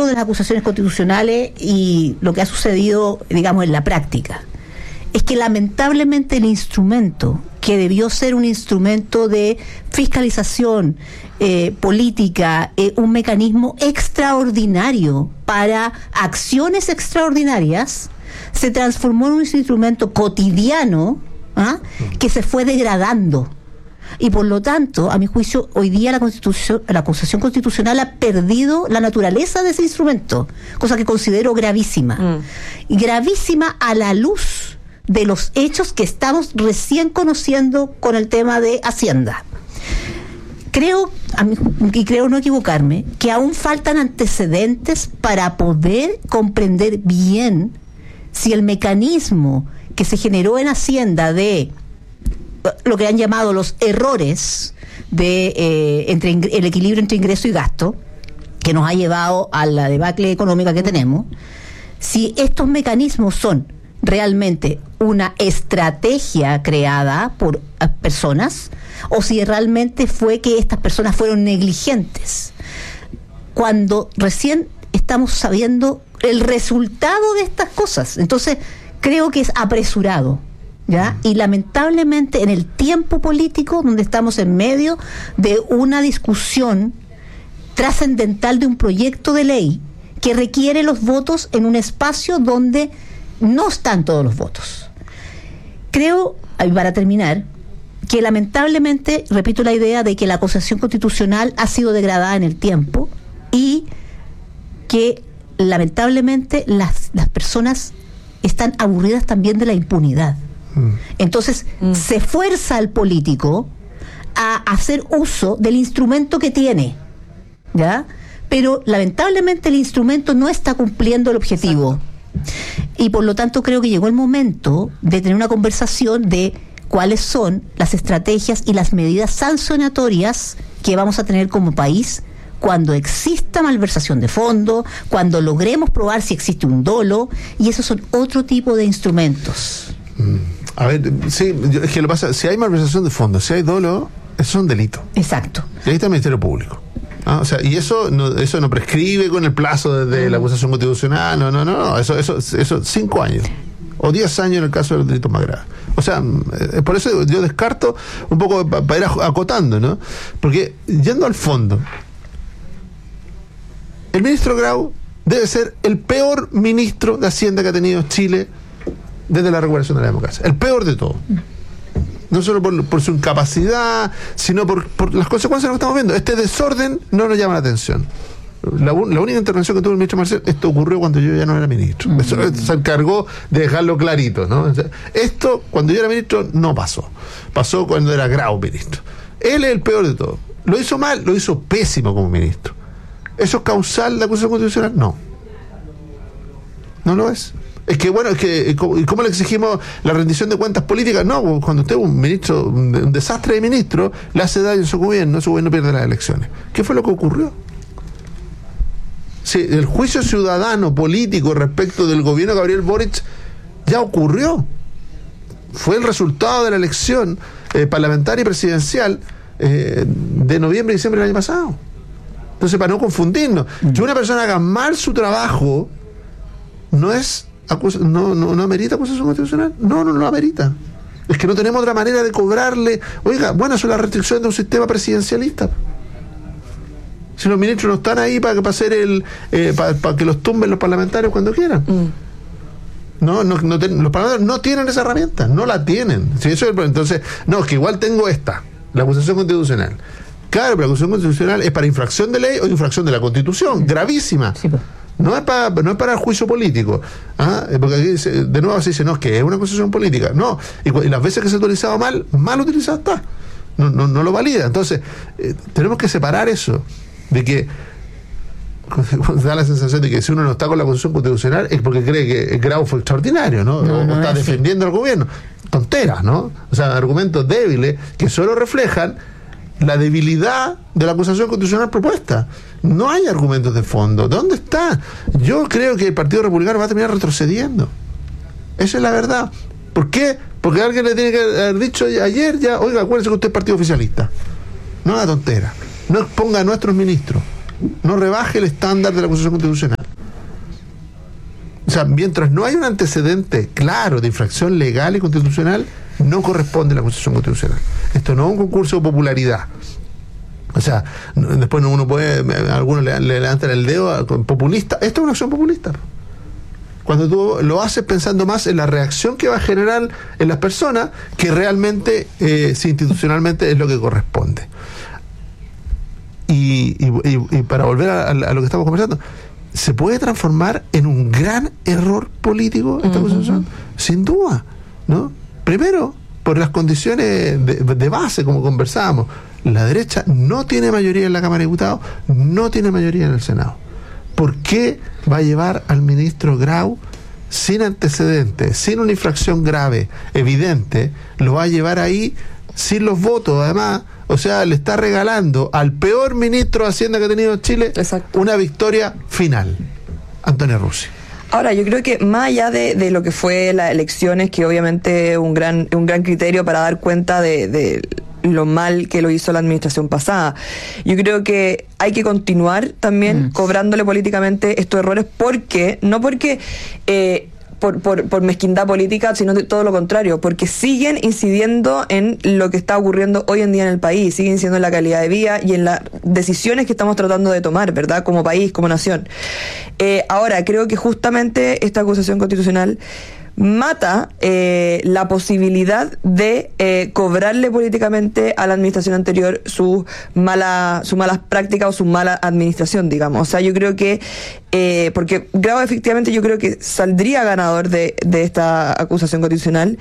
de las acusaciones constitucionales y lo que ha sucedido, digamos, en la práctica, es que lamentablemente el instrumento que debió ser un instrumento de fiscalización política, un mecanismo extraordinario para acciones extraordinarias, se transformó en un instrumento cotidiano, que se fue degradando. Y por lo tanto, a mi juicio, hoy día la acusación constitucional ha perdido la naturaleza de ese instrumento, cosa que considero gravísima. Y gravísima a la luz de los hechos que estamos recién conociendo con el tema de Hacienda. Creo, y creo no equivocarme, que aún faltan antecedentes para poder comprender bien si el mecanismo que se generó en Hacienda de lo que han llamado los errores de entre el equilibrio entre ingreso y gasto, que nos ha llevado a la debacle económica que tenemos, si estos mecanismos son realmente una estrategia creada por personas o si realmente fue que estas personas fueron negligentes, cuando recién estamos sabiendo el resultado de estas cosas. Entonces creo que es apresurado, ¿ya? Y lamentablemente en el tiempo político donde estamos en medio de una discusión trascendental de un proyecto de ley que requiere los votos en un espacio donde no están todos los votos. Creo, para terminar, que lamentablemente, repito la idea de que la acusación constitucional ha sido degradada en el tiempo y que lamentablemente las personas están aburridas también de la impunidad. Entonces se fuerza al político a hacer uso del instrumento que tiene, ¿ya? Pero lamentablemente el instrumento no está cumpliendo el objetivo. Exacto. Y por lo tanto creo que llegó el momento de tener una conversación de cuáles son las estrategias y las medidas sancionatorias que vamos a tener como país cuando exista malversación de fondos, cuando logremos probar si existe un dolo, y esos son otro tipo de instrumentos. A ver, sí, es que lo pasa, si hay malversación de fondos, si hay dolo, eso es un delito. Exacto. Y ahí está el Ministerio Público. O sea, y eso no prescribe con el plazo de la acusación constitucional, no, eso 5 años o 10 años en el caso de los delitos más graves. O sea, por eso yo descarto un poco para ir acotando, ¿no? Porque yendo al fondo, el ministro Grau debe ser el peor ministro de Hacienda que ha tenido Chile desde la recuperación de la democracia, el peor de todos. No solo por su incapacidad, sino por las consecuencias que estamos viendo. Este desorden no nos llama la atención. La única intervención que tuvo el ministro Marcel, esto ocurrió cuando yo ya no era ministro. Eso se encargó de dejarlo clarito, ¿no? Esto, cuando yo era ministro, no pasó. Pasó cuando era Grau ministro. Él es el peor de todos. ¿Lo hizo mal? Lo hizo pésimo como ministro. ¿Eso es causal de acusación constitucional? No. No lo es. Es que, bueno, ¿cómo le exigimos la rendición de cuentas políticas? No, cuando usted es un ministro, un desastre de ministro, le hace daño a su gobierno pierde las elecciones. ¿Qué fue lo que ocurrió? Sí, el juicio ciudadano político respecto del gobierno de Gabriel Boric ya ocurrió. Fue el resultado de la elección parlamentaria y presidencial de noviembre y diciembre del año pasado. Entonces, para no confundirnos, que una persona haga mal su trabajo no amerita acusación constitucional. No amerita. Es que no tenemos otra manera de cobrarle. Oiga, bueno, eso es la restricción de un sistema presidencialista. Si los ministros no están ahí para hacer para que los tumben los parlamentarios cuando quieran. Los parlamentarios no tienen esa herramienta, no la tienen. Si eso es entonces, es que igual tengo la acusación constitucional. Claro, pero la acusación constitucional es para infracción de ley o infracción de la Constitución, gravísima. Sí, pues. No es para el juicio político, porque aquí de nuevo se dice, no, es que es una acusación política. No, y las veces que se ha utilizado mal utilizado está. No lo valida. Entonces, tenemos que separar eso, de que da la sensación de que si uno no está con la acusación constitucional es porque cree que el Grau fue extraordinario, ¿no? O está defendiendo al gobierno. Tonteras, ¿no? O sea, argumentos débiles que solo reflejan la debilidad de la acusación constitucional propuesta. No hay argumentos de fondo. ¿Dónde está? Yo creo que el Partido Republicano va a terminar retrocediendo. Esa es la verdad. ¿Por qué? Porque alguien le tiene que haber dicho ayer ya, oiga, acuérdense que usted es partido oficialista. No haga tontera. No exponga a nuestros ministros. No rebaje el estándar de la acusación constitucional. sea, mientras no hay un antecedente claro de infracción legal y constitucional, no corresponde la acusación constitucional. Esto no es un concurso de popularidad. O sea, después uno puede, algunos le levantan el dedo populista. Esto es una acción populista. Cuando tú lo haces pensando más en la reacción que va a generar en las personas que realmente, si institucionalmente es lo que corresponde. Y para volver a lo que estamos conversando, ¿se puede transformar en un gran error político esta acusación? Sin duda, ¿no? Primero, por las condiciones de base, como conversábamos. La derecha no tiene mayoría en la Cámara de Diputados, no tiene mayoría en el Senado. ¿Por qué va a llevar al ministro Grau sin antecedentes, sin una infracción grave, evidente, lo va a llevar ahí sin los votos, además? O sea, le está regalando al peor ministro de Hacienda que ha tenido Chile una victoria final. Antonio Russi. Ahora, yo creo que más allá de lo que fue las elecciones, que obviamente es un gran criterio para dar cuenta de lo mal que lo hizo la administración pasada, yo creo que hay que continuar también cobrándole políticamente estos errores, no porque por mezquindad política, sino todo lo contrario, porque siguen incidiendo en lo que está ocurriendo hoy en día en el país, siguen incidiendo en la calidad de vida y en las decisiones que estamos tratando de tomar, ¿verdad? Como país, como nación. Ahora, creo que justamente esta acusación constitucional mata la posibilidad de cobrarle políticamente a la administración anterior sus malas prácticas o su mala administración, digamos. O sea, yo creo que porque Grau efectivamente yo creo que saldría ganador de esta acusación constitucional,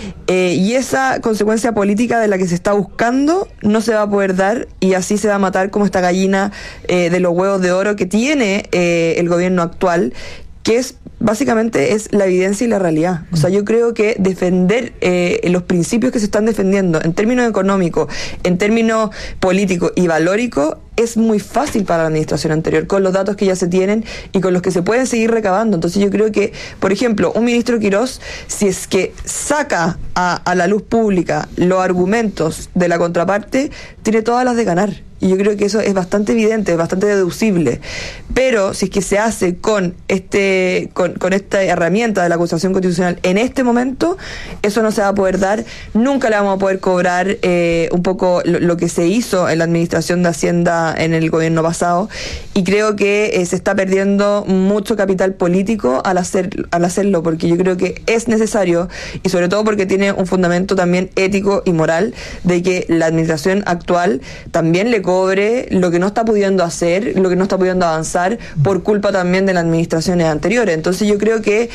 y esa consecuencia política de la que se está buscando no se va a poder dar, y así se va a matar como esta gallina de los huevos de oro que tiene el gobierno actual, que básicamente es la evidencia y la realidad. O sea, yo creo que defender los principios que se están defendiendo en términos económicos, en términos políticos y valóricos, es muy fácil para la administración anterior, con los datos que ya se tienen y con los que se pueden seguir recabando. Entonces yo creo que, por ejemplo, un ministro Quirós, si es que saca a la luz pública los argumentos de la contraparte, tiene todas las de ganar. Y yo creo que eso es bastante evidente, es bastante deducible. Pero si es que se hace con esta herramienta de la acusación constitucional en este momento, eso no se va a poder dar. Nunca le vamos a poder cobrar un poco lo que se hizo en la administración de Hacienda en el gobierno pasado. Y creo que se está perdiendo mucho capital político al hacerlo, porque yo creo que es necesario, y sobre todo porque tiene un fundamento también ético y moral, de que la administración actual también le cobre lo que no está pudiendo hacer, lo que no está pudiendo avanzar por culpa también de las administraciones anteriores. Entonces yo creo que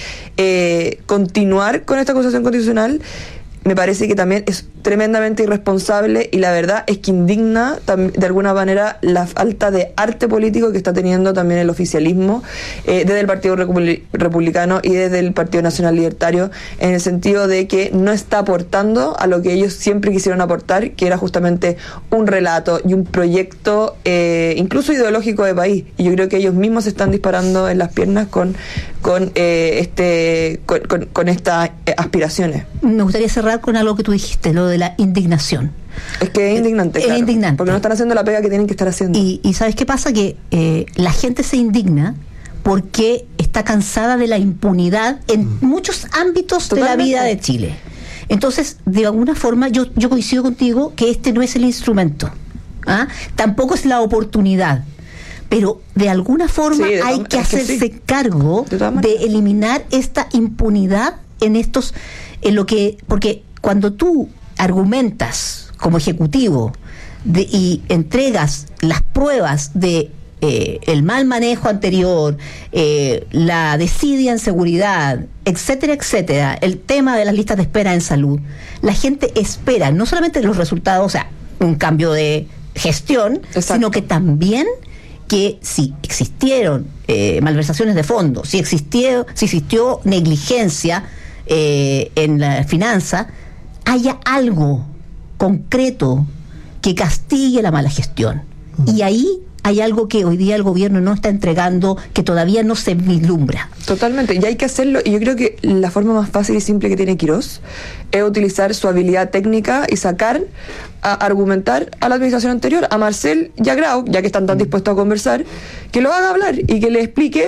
continuar con esta acusación constitucional me parece que también es tremendamente irresponsable, y la verdad es que indigna de alguna manera la falta de arte político que está teniendo también el oficialismo desde el Partido Republicano y desde el Partido Nacional Libertario, en el sentido de que no está aportando a lo que ellos siempre quisieron aportar, que era justamente un relato y un proyecto incluso ideológico de país. Y yo creo que ellos mismos se están disparando en las piernas con estas aspiraciones. Me gustaría cerrar con algo que tú dijiste, lo de la indignación. Es que es indignante, claro, indignante, porque no están haciendo la pega que tienen que estar haciendo. Y ¿sabes qué pasa? Que la gente se indigna porque está cansada de la impunidad en muchos ámbitos de la vida de Chile. Entonces, de alguna forma, yo coincido contigo que este no es el instrumento, tampoco es la oportunidad, pero de alguna forma hay que hacerse cargo de eliminar esta impunidad porque cuando tú argumentas como ejecutivo y entregas las pruebas de el mal manejo anterior, la desidia en seguridad, etcétera, etcétera, el tema de las listas de espera en salud, la gente espera no solamente los resultados, o sea, un cambio de gestión, sino que también que si existieron malversaciones de fondos, si existió negligencia en la finanza, haya algo concreto que castigue la mala gestión. Y ahí hay algo que hoy día el gobierno no está entregando, que todavía no se vislumbra. Totalmente, y hay que hacerlo, y yo creo que la forma más fácil y simple que tiene Quirós es utilizar su habilidad técnica y argumentar a la administración anterior, a Marcel y a Grau, ya que están tan dispuestos a conversar, que lo haga hablar y que le explique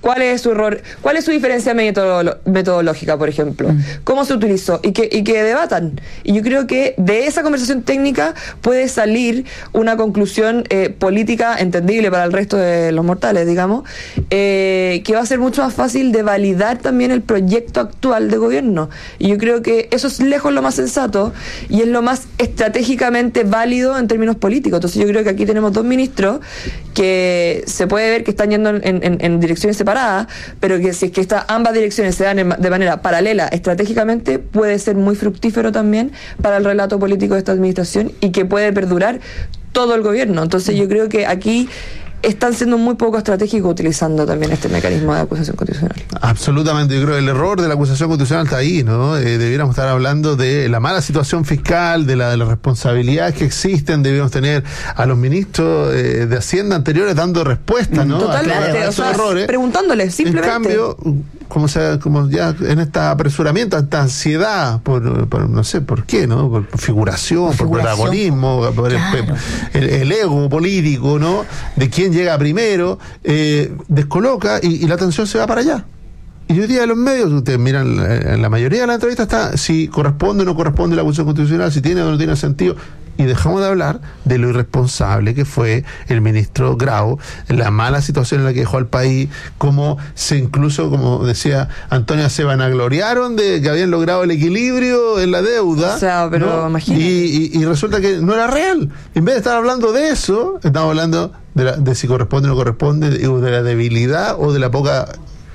¿Cuál es su error? ¿Cuál es su diferencia metodológica, por ejemplo? ¿Cómo se utilizó? Y que debatan. Y yo creo que de esa conversación técnica puede salir una conclusión política entendible para el resto de los mortales, digamos, que va a ser mucho más fácil de validar también el proyecto actual de gobierno. Y yo creo que eso es lejos lo más sensato y es lo más estratégicamente válido en términos políticos. Entonces yo creo que aquí tenemos dos ministros que se puede ver que están yendo en direcciones separadas, pero que si es que ambas direcciones se dan de manera paralela estratégicamente, puede ser muy fructífero también para el relato político de esta administración y que puede perdurar todo el gobierno. Entonces yo creo que aquí están siendo muy poco estratégicos utilizando también este mecanismo de acusación constitucional. Absolutamente, yo creo que el error de la acusación constitucional está ahí, ¿no? Debiéramos estar hablando de la mala situación fiscal, de las responsabilidades que existen, debiéramos tener a los ministros de Hacienda anteriores dando respuesta, ¿no? Totalmente, a esos errores. Preguntándoles, simplemente. En cambio, como ya en este apresuramiento, esta ansiedad por no sé por qué, ¿no? Por figuración, por protagonismo, por el ego político, ¿no? De quién llega primero, descoloca y la atención se va para allá. Y hoy día en los medios, ustedes miran, en la mayoría de las entrevistas está si corresponde o no corresponde la acusación constitucional, si tiene o no tiene sentido. Y dejamos de hablar de lo irresponsable que fue el ministro Grau, la mala situación en la que dejó al país, cómo incluso, como decía Antonio, se vanagloriaron de que habían logrado el equilibrio en la deuda. O sea, pero ¿no? imagínate. Y resulta que no era real. En vez de estar hablando de eso, estamos hablando de si corresponde o no corresponde, de la debilidad o de la poca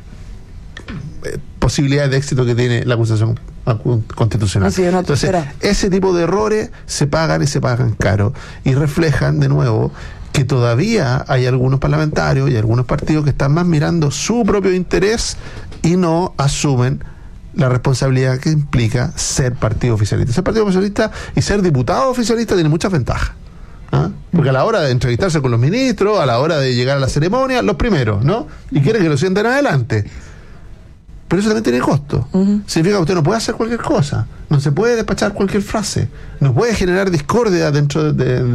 posibilidad de éxito que tiene la acusación constitucional. Sí, entonces, ese tipo de errores se pagan y se pagan caro y reflejan de nuevo que todavía hay algunos parlamentarios y algunos partidos que están más mirando su propio interés y no asumen la responsabilidad que implica ser partido oficialista. Ser partido oficialista y ser diputado oficialista tiene muchas ventajas. Porque a la hora de entrevistarse con los ministros, a la hora de llegar a la ceremonia, los primeros, ¿no? Y quieren que lo sienten adelante. Pero eso también tiene costo. Significa que usted no puede hacer cualquier cosa, no se puede despachar cualquier frase, no puede generar discordia dentro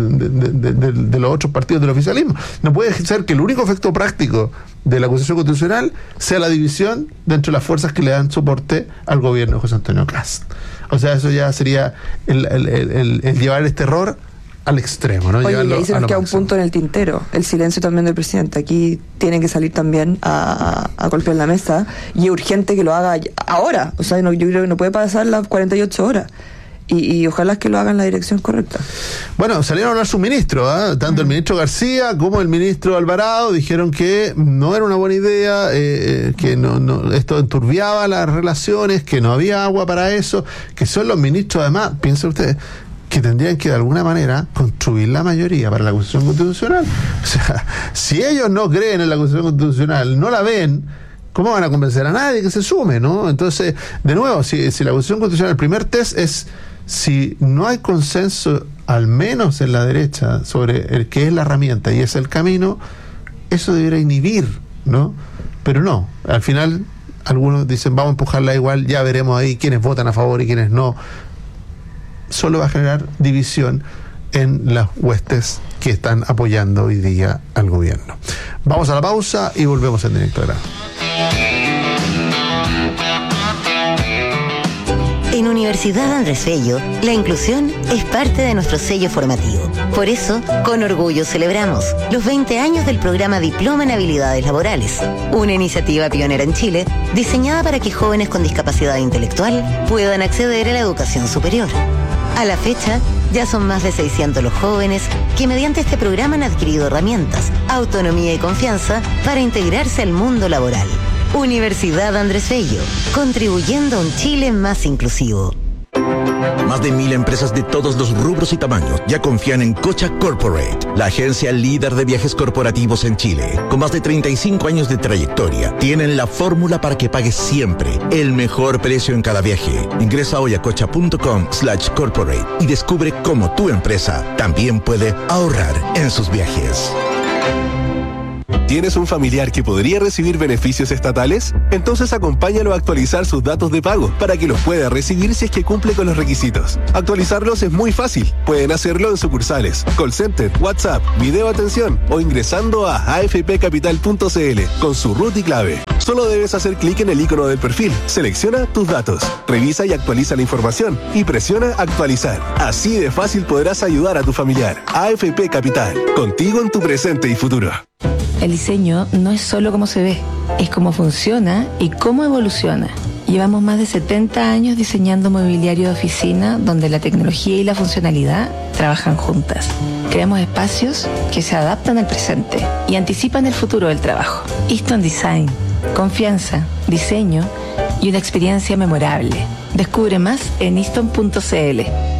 de los otros partidos del oficialismo, no puede ser que el único efecto práctico de la acusación constitucional sea la división dentro de las fuerzas que le dan soporte al gobierno de José Antonio Kast. O sea, eso ya sería el llevar este error al extremo, ¿no? Oye, y ahí se nos queda un punto en el tintero, el silencio también del presidente. Aquí tiene que salir también a golpear la mesa y es urgente que lo haga ahora. O sea, yo creo que no puede pasar las 48 horas. Y ojalá que lo hagan en la dirección correcta. Bueno, salieron a hablar sus ministros, tanto el ministro García como el ministro Alvarado dijeron que no era una buena idea, que no esto enturbiaba las relaciones, que no había agua para eso, que son los ministros, además, piensen ustedes, que tendrían que de alguna manera construir la mayoría para la acusación constitucional. O sea, si ellos no creen en la acusación constitucional, no la ven, ¿cómo van a convencer a nadie que se sume, no? Entonces, de nuevo, si la acusación constitucional, el primer test es si no hay consenso, al menos en la derecha, sobre el que es la herramienta y es el camino, eso debería inhibir, ¿no? Pero no, al final algunos dicen vamos a empujarla igual, ya veremos ahí quiénes votan a favor y quiénes no. Solo va a generar división en las huestes que están apoyando hoy día al gobierno. Vamos a la pausa y volvemos en directo de grado. En Universidad Andrés Bello, la inclusión es parte de nuestro sello formativo. Por eso, con orgullo celebramos los 20 años del programa Diploma en Habilidades Laborales, una iniciativa pionera en Chile diseñada para que jóvenes con discapacidad intelectual puedan acceder a la educación superior. A la fecha, ya son más de 600 los jóvenes que mediante este programa han adquirido herramientas, autonomía y confianza para integrarse al mundo laboral. Universidad Andrés Bello, contribuyendo a un Chile más inclusivo. Más de 1000 empresas de todos los rubros y tamaños ya confían en Cocha Corporate, la agencia líder de viajes corporativos en Chile. Con más de 35 años de trayectoria, tienen la fórmula para que pagues siempre el mejor precio en cada viaje. Ingresa hoy a cocha.com/corporate y descubre cómo tu empresa también puede ahorrar en sus viajes. ¿Tienes un familiar que podría recibir beneficios estatales? Entonces acompáñalo a actualizar sus datos de pago para que los pueda recibir si es que cumple con los requisitos. Actualizarlos es muy fácil. Pueden hacerlo en sucursales, call center, WhatsApp, video atención o ingresando a afpcapital.cl con su RUT y clave. Solo debes hacer clic en el icono del perfil, selecciona tus datos, revisa y actualiza la información y presiona actualizar. Así de fácil podrás ayudar a tu familiar. AFP Capital, contigo en tu presente y futuro. El diseño no es solo cómo se ve, es cómo funciona y cómo evoluciona. Llevamos más de 70 años diseñando mobiliario de oficina donde la tecnología y la funcionalidad trabajan juntas. Creamos espacios que se adaptan al presente y anticipan el futuro del trabajo. Easton Design, confianza, diseño y una experiencia memorable. Descubre más en easton.cl.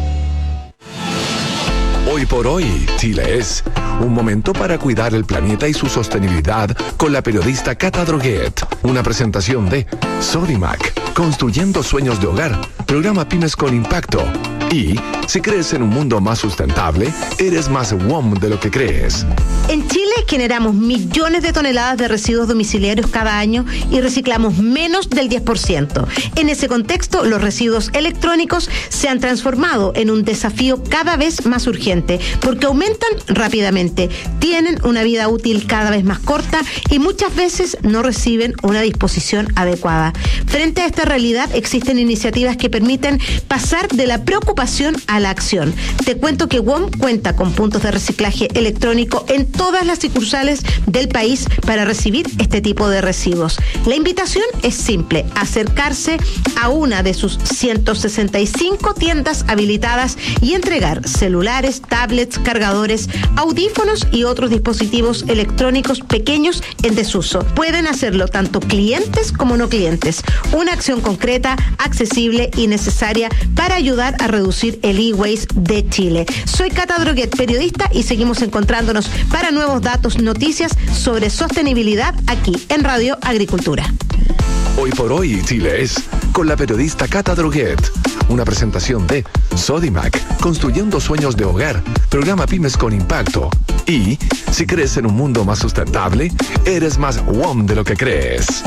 Hoy por hoy, Chile es un momento para cuidar el planeta y su sostenibilidad con la periodista Cata Droguet. Una presentación de Sodimac, construyendo sueños de hogar, programa Pymes con Impacto. Y si crees en un mundo más sustentable, eres más WOM de lo que crees. En Chile generamos millones de toneladas de residuos domiciliarios cada año y reciclamos menos del 10%. En ese contexto, los residuos electrónicos se han transformado en un desafío cada vez más urgente porque aumentan rápidamente, tienen una vida útil cada vez más corta y muchas veces no reciben una disposición adecuada. Frente a esta realidad, existen iniciativas que permiten pasar de la preocupación a la acción. Te cuento que WOM cuenta con puntos de reciclaje electrónico en todas las sucursales del país para recibir este tipo de residuos. La invitación es simple: acercarse a una de sus 165 tiendas habilitadas y entregar celulares, tablets, cargadores, audífonos y otros dispositivos electrónicos pequeños en desuso. Pueden hacerlo tanto clientes como no clientes. Una acción concreta, accesible y necesaria para ayudar a reducir el e-waste de Chile. Soy Cata Droguet, periodista, y seguimos encontrándonos para nuevos datos, noticias sobre sostenibilidad aquí en Radio Agricultura. Hoy por hoy, Chile es con la periodista Cata Droguet. Una presentación de Sodimac, construyendo sueños de hogar, programa Pymes con Impacto. Y si crees en un mundo más sustentable, eres más WOM de lo que crees.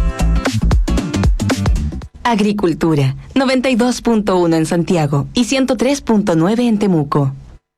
Agricultura, 92.1 en Santiago y 103.9 en Temuco.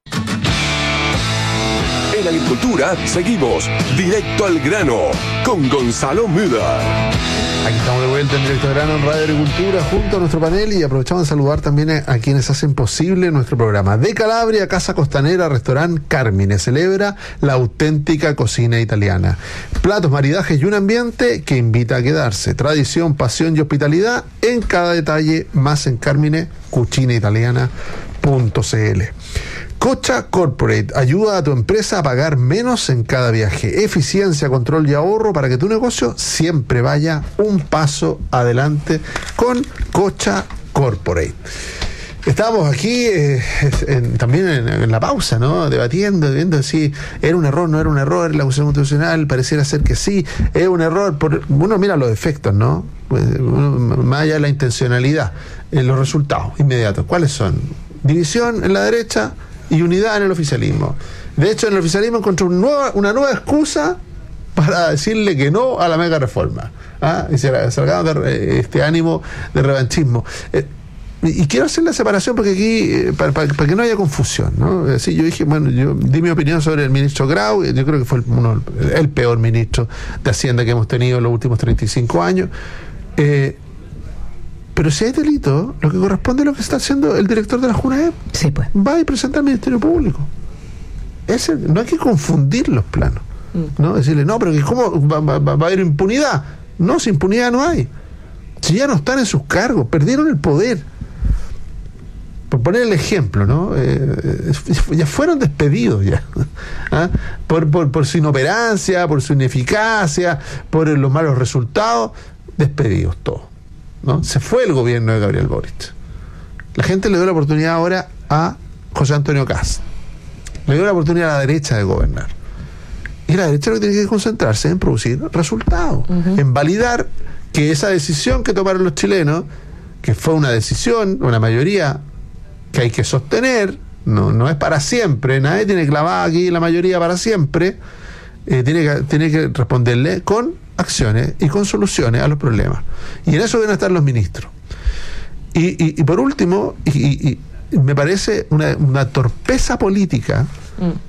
En Agricultura seguimos directo al grano con Gonzalo Müller. Aquí estamos de vuelta en Directo al Grano en Radio Agricultura junto a nuestro panel y aprovechamos de saludar también a quienes hacen posible nuestro programa. De Calabria, Casa Costanera, Restaurante Carmine, celebra la auténtica cocina italiana. Platos, maridajes y un ambiente que invita a quedarse. Tradición, pasión y hospitalidad en cada detalle, más en Carmine, cucinaitaliana.cl. Cocha Corporate ayuda a tu empresa a pagar menos en cada viaje. Eficiencia, control y ahorro para que tu negocio siempre vaya un paso adelante con Cocha Corporate. Estábamos aquí también en la pausa, ¿no? Debatiendo, viendo si era un error, no era un error, la acusación constitucional pareciera ser que sí, es un error. Uno mira los efectos, ¿no? Pues, más allá de la intencionalidad, los resultados inmediatos. ¿Cuáles son? División en la derecha y unidad en el oficialismo. De hecho, en el oficialismo encontró una nueva excusa para decirle que no a la mega reforma. Y se salgaron de este ánimo de revanchismo. Y quiero hacer la separación porque aquí, para que no haya confusión, ¿no? Sí, yo dije, bueno, yo di mi opinión sobre el ministro Grau, yo creo que fue el peor ministro de Hacienda que hemos tenido en los últimos 35 años. Pero si hay delito, lo que corresponde es lo que está haciendo el director de la JUNAEP. Sí, pues. Va y presenta al Ministerio Público. No hay que confundir los planos. ¿No? Decirle, no, pero ¿cómo va a haber impunidad? No, si impunidad no hay. Si ya no están en sus cargos, perdieron el poder. Por poner el ejemplo, ¿no? Ya fueron despedidos ya. Por su inoperancia, por su ineficacia, por los malos resultados, despedidos todos, ¿no? Se fue el gobierno de Gabriel Boric. La gente le dio la oportunidad ahora a José Antonio Kast. Le dio la oportunidad a la derecha de gobernar. Y la derecha lo que tiene que concentrarse en producir resultados, en validar que esa decisión que tomaron los chilenos, que fue una decisión, una mayoría que hay que sostener, no es para siempre, nadie tiene clavada aquí la mayoría para siempre, tiene que responderle con acciones y con soluciones a los problemas. Y en eso deben estar los ministros. Y por último, y me parece una torpeza política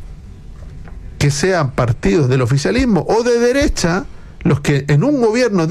que sean partidos del oficialismo o de derecha los que en un gobierno